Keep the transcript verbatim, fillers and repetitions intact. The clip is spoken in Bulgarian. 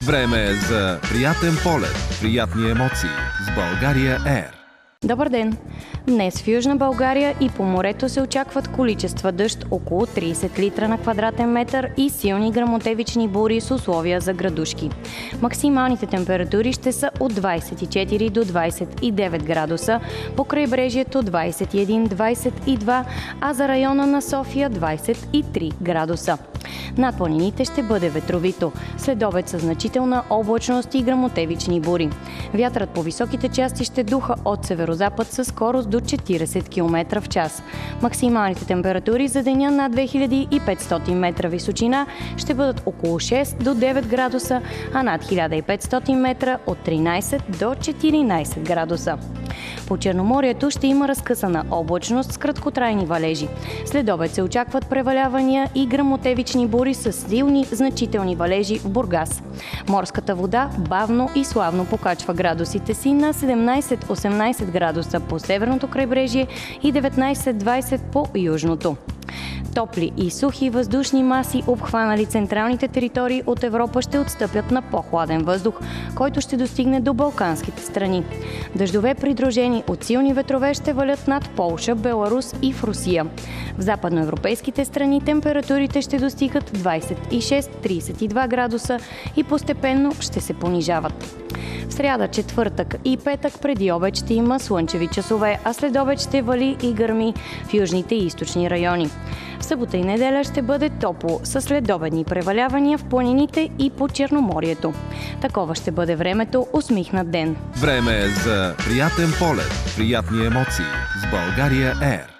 Време е за приятен полет, приятни емоции с България Ер. Добър ден! Днес в Южна България и по морето се очакват количества дъжд около трийсет литра на квадратен метър и силни гръмотевични бури с условия за градушки. Максималните температури ще са от двайсет и четири до двайсет и девет градуса, по крайбрежието двайсет и един до двайсет и два, а за района на София двайсет и три градуса. Над планините ще бъде ветровито, следобед със значителна облачност и гръмотевични бури. Вятърът по високите части ще духа от северозапад със скорост до четирийсет километра в час. Максималните температури за деня на две хиляди и петстотин метра височина ще бъдат около шест до девет градуса, а над хиляда и петстотин метра от тринайсет до четиринайсет градуса. По Черноморието ще има разкъсана облачност с краткотрайни валежи. Следобед се очакват превалявания и гръмотевични бури с силни значителни валежи в Бургас. Морската вода бавно и славно покачва градусите си на седемнайсет-осемнайсет градуса по северното крайбрежие и деветнайсет-двайсет по южното. Топли и сухи въздушни маси, обхванали централните територии от Европа, ще отстъпят на по-хладен въздух, който ще достигне до балканските страни. Дъждове, придружени от силни ветрове, ще валят над Полша, Беларус и в Русия. В западноевропейските страни температурите ще достигат двайсет и шест до трийсет и два градуса и постепенно ще се понижават. В сряда, четвъртък и петък преди обед ще има слънчеви часове, а след обед ще вали и гърми в южните и източни райони. В събота и неделя ще бъде топло, със следобедни превалявания в планините и по Черноморието. Такова ще бъде времето, усмихнат ден. Време е за приятен полет, приятни емоции с България Ер.